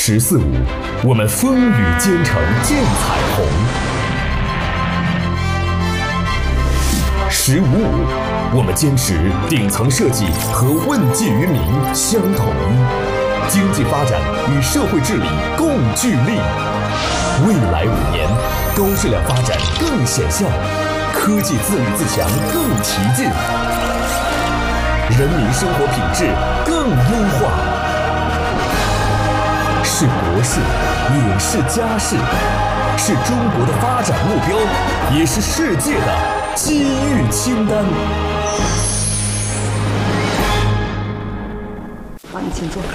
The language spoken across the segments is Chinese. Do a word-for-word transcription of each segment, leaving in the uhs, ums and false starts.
十四五，我们风雨兼程见彩虹。十五五，我们坚持顶层设计和问计于民相统一，经济发展与社会治理共聚力。未来五年，高质量发展更显效，科技自立自强更提劲，人民生活品质更优化。是国事，也是家事，是中国的发展目标，也是世界的机遇清单。 好，你请坐。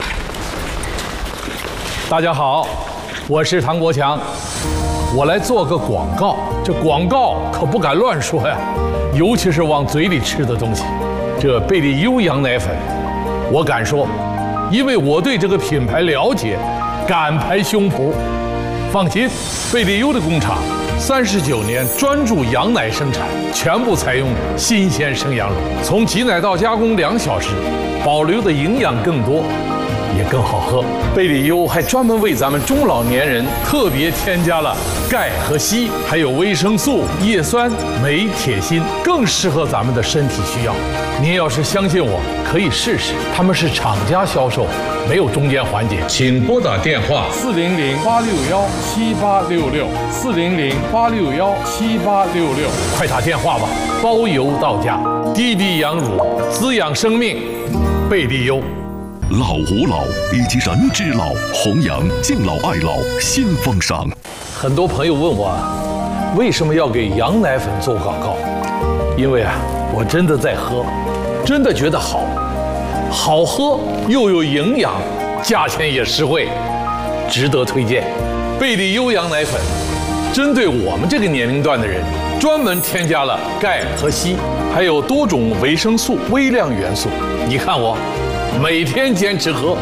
大家好，我是唐国强，我来做个广告。这广告可不敢乱说呀，尤其是往嘴里吃的东西。这贝利优羊奶粉，我敢说，因为我对这个品牌了解，敢拍胸脯。放心，贝利优的工厂三十九年专注羊奶生产，全部采用新鲜生羊乳，从挤奶到加工两小时，保留的营养更多，也更好喝。贝利优还专门为咱们中老年人特别添加了钙和硒，还有维生素、叶酸、镁、铁、锌，更适合咱们的身体需要。您要是相信我，可以试试。他们是厂家销售，没有中间环节。请拨打电话四零零八六幺七八六六四零零八六幺七八六六，快打电话吧，包邮到家。滴滴羊乳，滋养生命，贝利优。 老吾老以及人之老，弘扬敬老爱老新风尚。 很多朋友问我，为什么要给羊奶粉做广告？因为啊，我真的在喝，真的觉得好，好喝又有营养，价钱也实惠，值得推荐。贝利优羊奶粉，针对我们这个年龄段的人，专门添加了钙和硒，还有多种维生素、微量元素。你看我。每天坚持喝。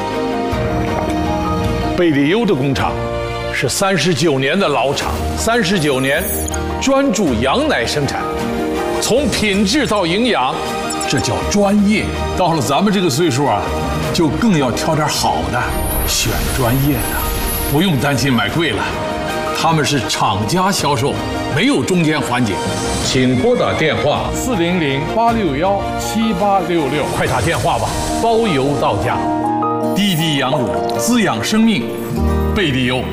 贝利优的工厂是三十九年的老厂，三十九年专注羊奶生产，从品质到营养，这叫专业。到了咱们这个岁数啊，就更要挑点好的，选专业的，不用担心买贵了。他们是厂家销售，没有中间环节。请拨打电话四零零八六幺七八六六，快打电话吧，包邮到家。滴滴羊乳，滋养生命，贝利优。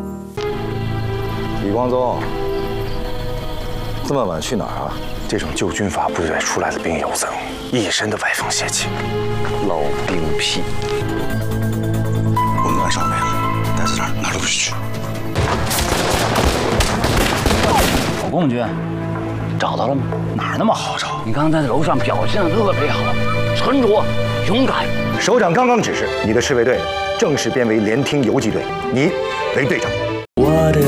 李光宗，这么晚去哪儿啊？这种旧军阀部队出来的兵有僧，一身的歪风邪气，老兵癖。 我们按上面了，待在这儿哪儿都不许去。 老共军，找到了吗？ 哪儿那么好找？ 你刚才在楼上表现的特别好，沉着勇敢。 首长刚刚指示，你的侍卫队正式编为联厅游击队，你为队长。 我的